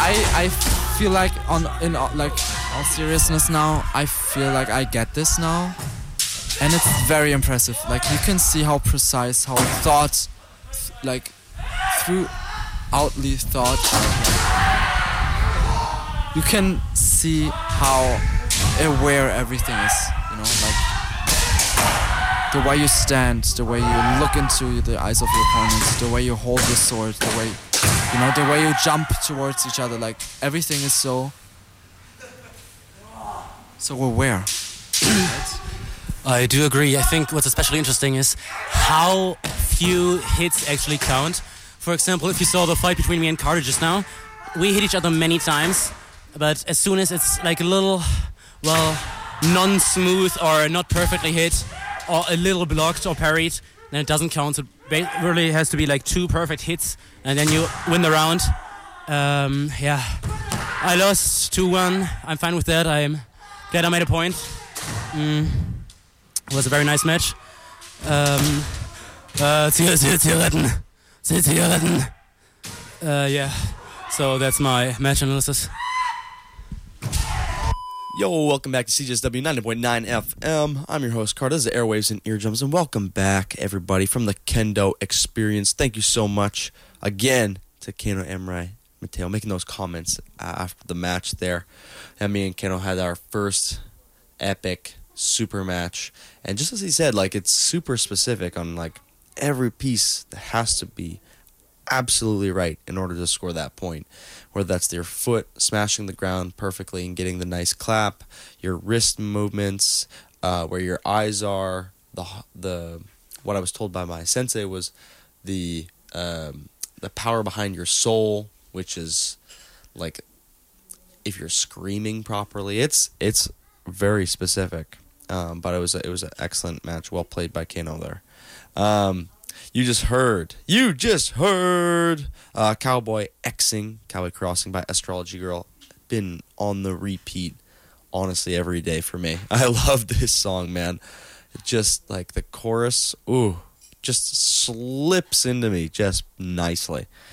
I feel like in like all seriousness now, I feel like I get this now, and it's very impressive. Like you can see how precise, how thought, like throughoutly thought. You can see how aware everything is. You know, like the way you stand, the way you look into the eyes of your opponent, the way you hold your sword, the way. You know, the way you jump towards each other, like everything is so aware. I do agree. I think what's especially interesting is how few hits actually count. For example, if you saw the fight between me and Carter just now, we hit each other many times, but as soon as it's like a little, non-smooth or not perfectly hit, or a little blocked or parried, then it doesn't count. So it really has to be like 2 perfect hits, and then you win the round. I lost 2-1. I'm fine with that. I'm glad I made a point. It was a very nice match. Zigaretten. So that's my match analysis. Yo, welcome back to CJSW 90.9 FM. I'm your host, Carter. This is Airwaves and Eardrums, and welcome back, everybody, from the Kendo Experience. Thank you so much, again, to Kano, Emre, Mateo, making those comments after the match there. And me and Kano had our first epic super match. And just as he said, like, it's super specific on, like, every piece that has to be absolutely right in order to score that point. Whether that's your foot smashing the ground perfectly and getting the nice clap, your wrist movements, where your eyes are. The what I was told by my sensei was the power behind your soul, which is like if you're screaming properly. It's very specific, but it was an excellent match, well played by Kano there. You just heard Cowboy Xing, Cowboy Crossing by Astrology Girl. Been on the repeat, honestly, every day for me. I love this song, man. Just like the chorus, just slips into me just nicely.